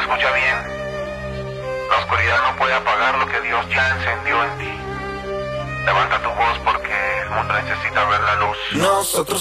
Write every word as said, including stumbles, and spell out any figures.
escucha bien. La oscuridad no puede apagar lo que Dios ya encendió en ti. Levanta tu voz porque el mundo necesita ver la luz. Nosotros